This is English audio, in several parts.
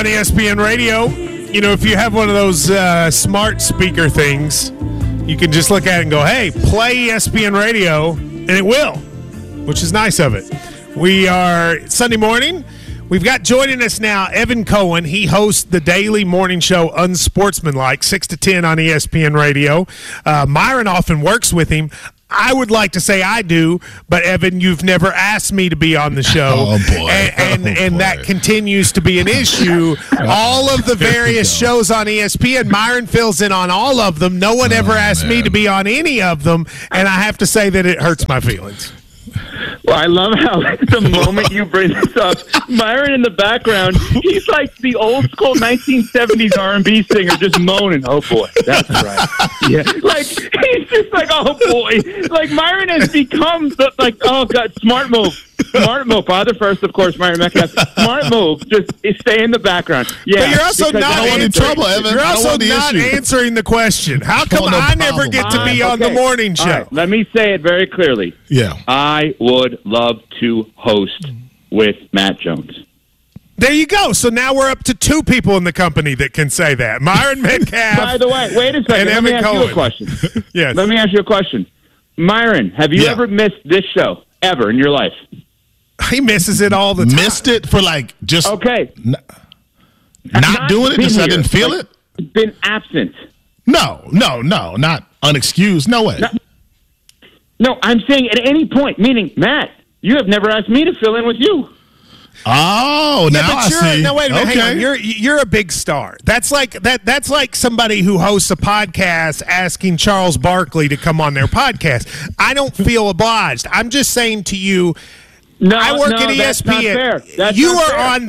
on ESPN Radio. You know, if you have one of those smart speaker things, you can just look at it and go, hey, play ESPN Radio, and it will, which is nice of it. We are Sunday morning. We've got joining us now Evan Cohen. He hosts the daily morning show Unsportsmanlike, 6 to 10 on ESPN Radio. Myron often works with him. I would like to say I do, but Evan, you've never asked me to be on the show. Oh, boy. And that continues to be an issue. All of the various shows on ESPN, Myron fills in on all of them. No one ever asked me to be on any of them, and I have to say that it hurts my feelings. Well, I love how the moment you bring this up, Myron in the background, he's like the old school 1970s R&B singer just moaning, oh boy, that's right. Yeah. Like, he's just like, oh boy. Like, Myron has become, oh God, smart move. Smart move. Father first, of course, Myron Metcalf. Smart move. Just stay in the background. Yeah. But you're also not in trouble, Evan. You're also not answering the question. How come I never get to be on the morning show? Right, let me say it very clearly. Yeah. I would love to host with Matt Jones. There you go. So now we're up to two people in the company that can say that. Myron Metcalf. By the way, wait a second. Let me ask you a question. Yes. Let me ask you a question. Myron, have you ever missed this show ever in your life? He misses it all the time. Missed it for just okay. Not doing it because I didn't feel it? Been absent. No, not unexcused. No way. No, I'm saying at any point, meaning, Matt, you have never asked me to fill in with you. Oh, now I see. No, wait a minute. Hang on. You're a big star. That's like somebody who hosts a podcast asking Charles Barkley to come on their podcast. I don't feel obliged. I'm just saying to you, I work at ESPN. That's not fair. You are on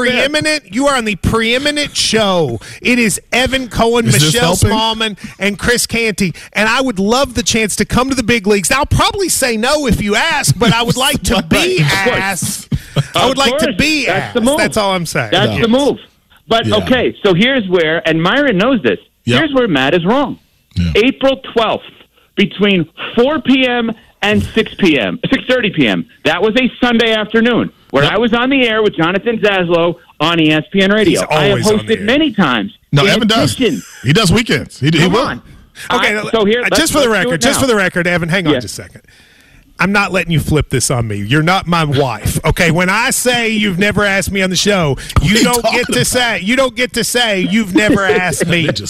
the preeminent show. It is Evan Cohen, Michelle Smallman, and Chris Canty, and I would love the chance to come to the big leagues. I'll probably say no if you ask, but I would like to be asked. I would like to be asked. That's all I'm saying. That's the move. But, okay, so here's where, and Myron knows this, here's where Matt is wrong. Yeah. April 12th, between 4 p.m. and 6:30 p.m. That was a Sunday afternoon where I was on the air with Jonathan Zaslow on ESPN Radio. I have hosted many times. No, Evan does. He does weekends. He will. Okay, so here, just for the record, Evan, hang on just a second. I'm not letting you flip this on me. You're not my wife. Okay, when I say you've never asked me on the show, you don't get to say you've never asked me. Let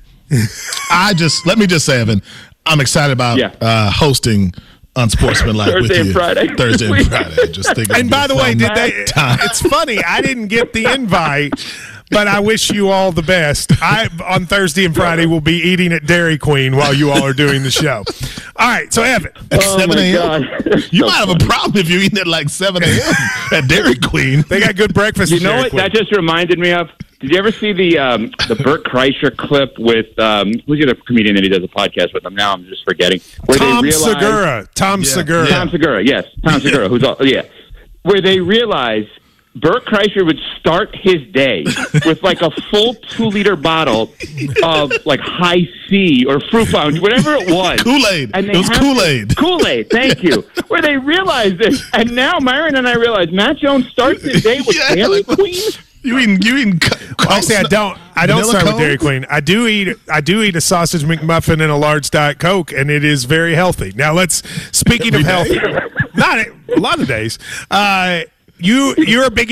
me just say, Evan, I'm excited about hosting Unsportsmanlike with you Thursday and Friday. Just think. And by the way, it's funny. I didn't get the invite, but I wish you all the best. I on Thursday and Friday will be eating at Dairy Queen while you all are doing the show. All right, so Evan, at 7 a.m. You might have a problem if you're eating at like 7 a.m. at Dairy Queen. They got good breakfast. You know what that just reminded me of? Did you ever see the Bert Kreischer clip with who's the other comedian that he does a podcast with? Now I'm just forgetting. Tom Segura. Tom Segura. Yes, Tom Segura. Where they realize Bert Kreischer would start his day with like a full 2-liter bottle of like High C or Fruit Punch, whatever it was. Kool-Aid. It was Kool-Aid. Kool-Aid, thank you. Where they realized this. And now Myron and I realize Matt Jones starts his day with Dairy Queen. You eating actually, I don't start with Dairy Queen. I do eat a sausage McMuffin and a large Diet Coke, and it is very healthy. Now speaking of healthy, not a lot of days. You're a big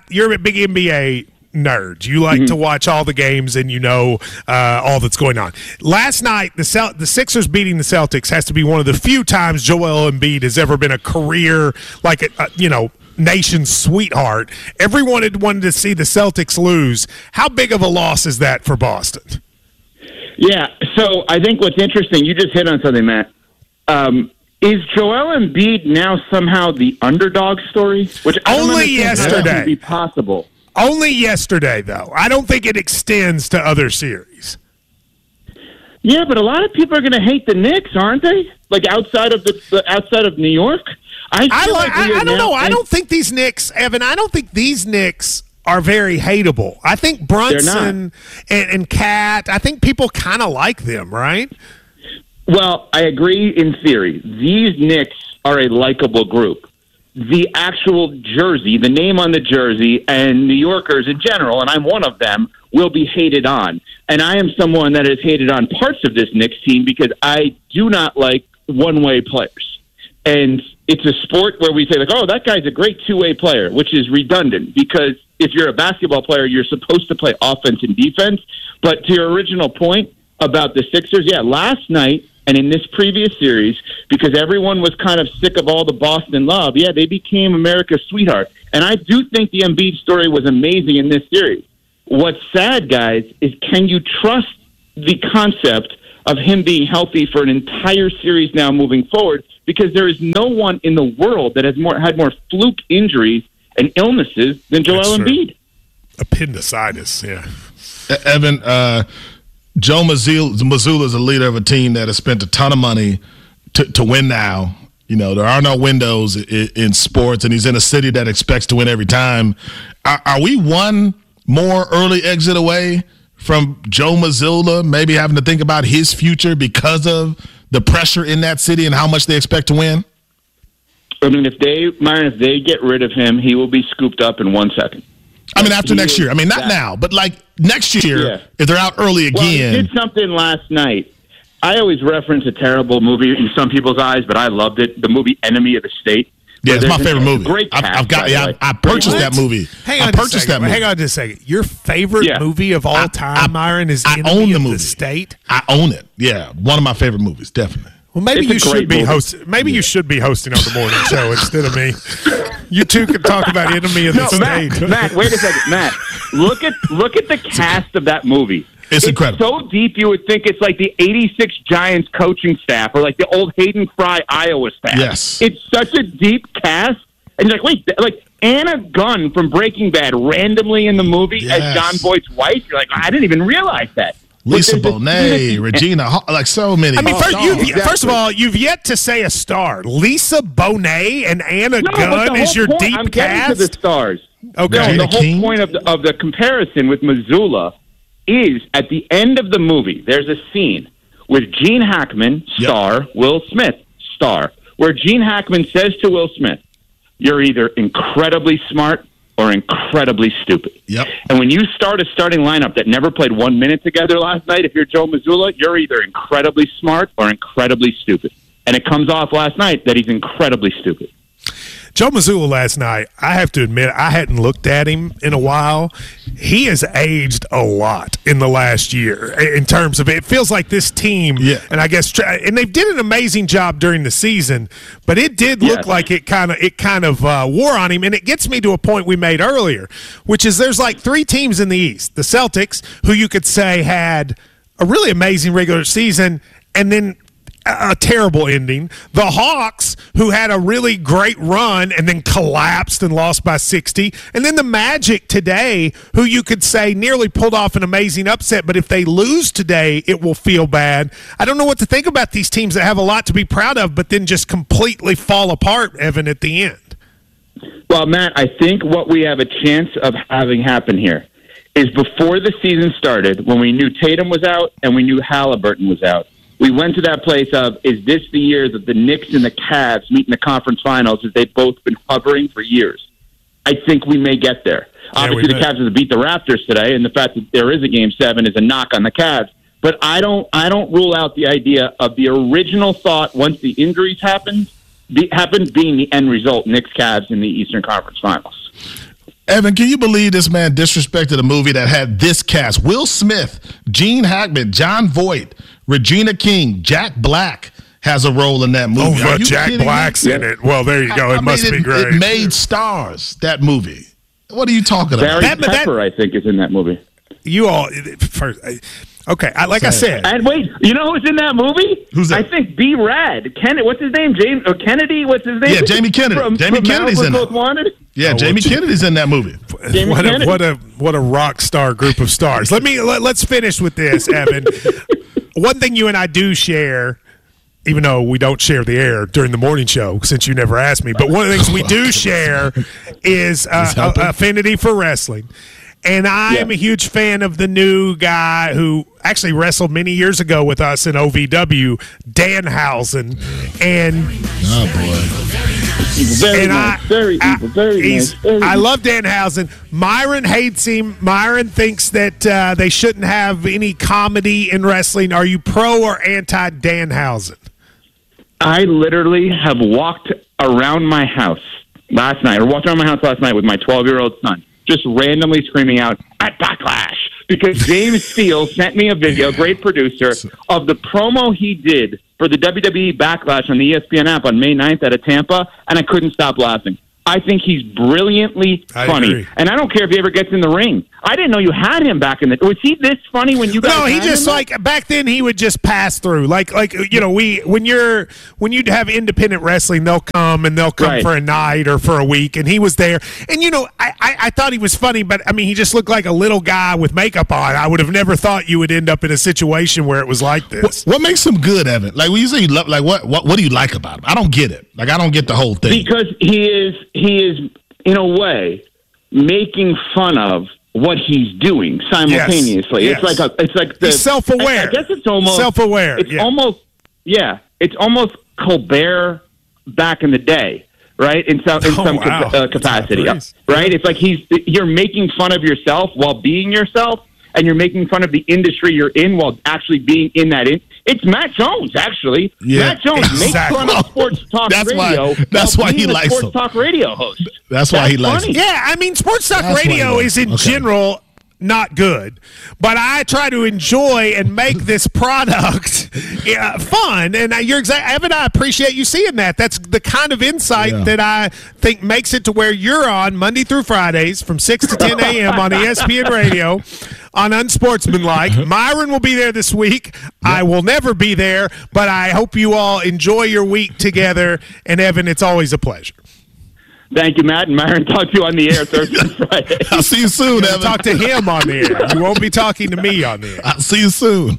NBA nerd. You like to watch all the games, and you know all that's going on. Last night, the Sixers beating the Celtics has to be one of the few times Joel Embiid has ever been a career nation's sweetheart. Everyone had wanted to see the Celtics lose. How big of a loss is that for Boston? Yeah, so I think what's interesting, you just hit on something, Matt. Is Joel Embiid now somehow the underdog story? Which only yesterday would be possible. Only yesterday, though. I don't think it extends to other series. Yeah, but a lot of people are going to hate the Knicks, aren't they? Like outside of New York. I don't know. I don't think these Knicks, Evan. I don't think these Knicks are very hateable. I think Brunson and Cat. I think people kind of like them, right? Well, I agree in theory. These Knicks are a likable group. the actual jersey, the name on the jersey, and New Yorkers in general, and I'm one of them, will be hated on. And I am someone that is hated on parts of this Knicks team because I do not like one-way players. And it's a sport where we say, like, oh, that guy's a great two-way player, which is redundant because if you're a basketball player, you're supposed to play offense and defense. But to your original point about the Sixers, last night and in this previous series, because everyone was kind of sick of all the Boston love, they became America's sweetheart. And I do think the Embiid story was amazing in this series. What's sad, guys, is can you trust the concept of him being healthy for an entire series now moving forward? Because there is no one in the world that has had more fluke injuries and illnesses than Joel Embiid. Appendicitis, yeah. Evan, Joe Mazzulla is a leader of a team that has spent a ton of money to win now. You know, there are no windows in sports, and he's in a city that expects to win every time. Are we one more early exit away from Joe Mazzulla maybe having to think about his future because of the pressure in that city and how much they expect to win? I mean, if they get rid of him, he will be scooped up in 1 second. I mean, after next year. I mean, not now, but like next year, if they're out early again. Well, he did something last night. I always reference a terrible movie in some people's eyes, but I loved it. The movie Enemy of the State. Yeah, it's my favorite movie. Great cast, I purchased that movie. Hang on just a second. Your favorite movie of all time, Myron, is Enemy of the State? I own it. Yeah, one of my favorite movies, definitely. Well, maybe you should be hosting. Maybe you should be hosting on the morning show instead of me. You two can talk about Enemy of the State. Matt, wait a second. Matt, look at the cast of that movie. It's incredible. So deep, you would think it's like the '86 Giants coaching staff or like the old Hayden Fry Iowa staff. Yes, it's such a deep cast, and you're like, wait, like Anna Gunn from Breaking Bad randomly in the movie as John Voight's wife. You're like, I didn't even realize that. Lisa Bonet, Regina, like so many. I mean, first of all, you've yet to say a star. Lisa Bonet and Anna Gunn is your deep I'm cast? getting to the stars. Okay. No, the whole point of the comparison with Mazzulla is at the end of the movie, there's a scene with Gene Hackman, star, Will Smith, star, where Gene Hackman says to Will Smith, you're either incredibly smart or incredibly stupid. Yep. And when you start a starting lineup that never played 1 minute together last night, if you're Joe Mazzulla, you're either incredibly smart or incredibly stupid. And it comes off last night that he's incredibly stupid. Joe Mazzulla last night, I have to admit, I hadn't looked at him in a while. He has aged a lot in the last year in terms of it feels like this team, and I guess, and they did an amazing job during the season, but it did look like it kind of wore on him, and it gets me to a point we made earlier, which is there's like three teams in the East. The Celtics, who you could say had a really amazing regular season, and then a terrible ending. The Hawks, who had a really great run and then collapsed and lost by 60. And then the Magic today, who you could say nearly pulled off an amazing upset, but if they lose today, it will feel bad. I don't know what to think about these teams that have a lot to be proud of, but then just completely fall apart, Evan, at the end. Well, Matt, I think what we have a chance of having happen here is before the season started, when we knew Tatum was out and we knew Halliburton was out, we went to that place of, is this the year that the Knicks and the Cavs meet in the conference finals as they've both been hovering for years? I think we may get there. Obviously, the Cavs have beat the Raptors today, and the fact that there is a Game 7 is a knock on the Cavs. But I don't rule out the idea of the original thought once the injuries happened being the end result, Knicks-Cavs in the Eastern Conference Finals. Evan, can you believe this man disrespected a movie that had this cast? Will Smith, Gene Hackman, John Voight, Regina King, Jack Black has a role in that movie. Oh, Jack Black's in it. Well, there you go. It must be great. It made stars, that movie. What are you talking about? Barry Pepper, I think, is in that movie. You all... Okay, like I said. And wait, you know who's in that movie? Who's that? I think B-Rad. What's his name? Kennedy? What's his name? Yeah, Jamie Kennedy. Jamie Kennedy's in it. Yeah, Jamie Kennedy's in that movie. What a rock star group of stars. Let's finish with this, Evan. One thing you and I do share, even though we don't share the air during the morning show, since you never asked me, but one of the things we do share is affinity for wrestling. And I'm a huge fan of the new guy who actually wrestled many years ago with us in OVW, Danhausen. And very nice. I love Danhausen. Myron hates him. Myron thinks that they shouldn't have any comedy in wrestling. Are you pro or anti Danhausen? I literally have walked around my house last night with my 12-year-old son, just randomly screaming out at Backlash, because James Steele sent me a video, great producer, of the promo he did for the WWE Backlash on the ESPN app on May 9th out of Tampa, and I couldn't stop laughing. I think he's brilliantly funny. Agree. And I don't care if he ever gets in the ring. I didn't know you had him back in the... Was he this funny when you guys... No, he just back then he would just pass through. Like when you'd have independent wrestling, they'll come for a night or for a week, and he was there. And I thought he was funny, but I mean he just looked like a little guy with makeup on. I would have never thought you would end up in a situation where it was like this. What makes him good, Evan? Like when you say you love, like what do you like about him? I don't get it. Like I don't get the whole thing. Because he is in a way making fun of what he's doing simultaneously. Yes. It's like he's self-aware. I guess it's almost self-aware. It's almost Colbert back in the day, right? In some capacity, right? It's like you're making fun of yourself while being yourself, and you're making fun of the industry you're in while actually being in that. It's Matt Jones, actually. Yeah, Matt Jones makes fun of sports talk radio. That's why he likes sports talk radio host. That's why he likes him. Yeah, I mean, sports talk radio is in general not good, but I try to enjoy and make this product fun. And you're exactly, Evan, I appreciate you seeing that. That's the kind of insight that I think makes it to where you're on Monday through Fridays from 6 to 10 a.m. on ESPN Radio on Unsportsmanlike. Myron will be there this week. Yep. I will never be there, but I hope you all enjoy your week together. And Evan, it's always a pleasure. Thank you, Matt. And Myron, talk to you on the air Thursday and Friday. I'll see you soon, Evan. Talk to him on the air. You won't be talking to me on the air. I'll see you soon.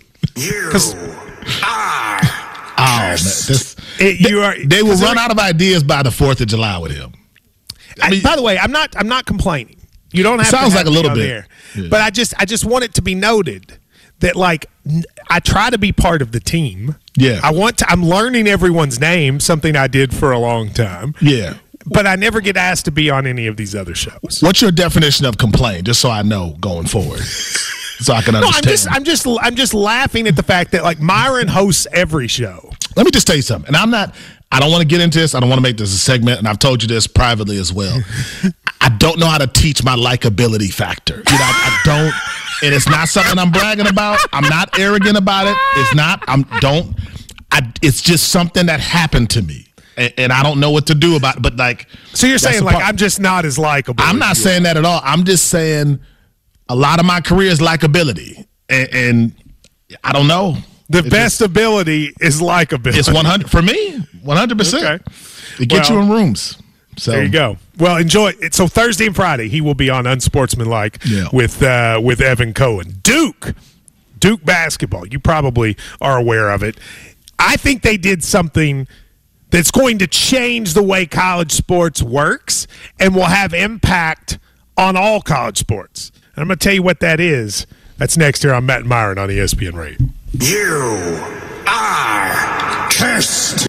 They will run out of ideas by the 4th of July with him. By the way, I'm not complaining. You don't have sounds to like a little bit, there. Yeah. But I just want it to be noted that I try to be part of the team. Yeah, I'm learning everyone's name, something I did for a long time. Yeah. But I never get asked to be on any of these other shows. What's your definition of complain, just so I know going forward, so I can understand? No, I'm just laughing at the fact that Myron hosts every show. Let me just tell you something, and I don't want to get into this. I don't want to make this a segment, and I've told you this privately as well. I don't know how to teach my likability factor. I don't, and it's not something I'm bragging about. I'm not arrogant about it. It's not. It's just something that happened to me. And I don't know what to do about it, but so you're saying I'm just not as likable. I'm not saying that at all. I'm just saying a lot of my career is likability, and I don't know. The best ability is likability. It's 100 for me. 100%. Okay. It gets you in rooms. So there you go. Well, enjoy it. So Thursday and Friday he will be on Unsportsmanlike with Evan Cohen. Duke basketball. You probably are aware of it. I think they did something that's going to change the way college sports works and will have impact on all college sports. And I'm going to tell you what that is. That's next here on Matt and Myron on ESPN Radio. You are cursed.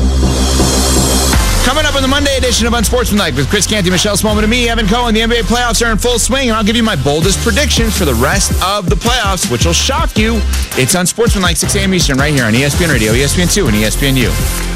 Coming up on the Monday edition of Unsportsmanlike with Chris Canty, Michelle Smallman, and me, Evan Cohen. The NBA playoffs are in full swing, and I'll give you my boldest predictions for the rest of the playoffs, which will shock you. It's Unsportsmanlike, 6 a.m. Eastern, right here on ESPN Radio, ESPN2, and ESPNU.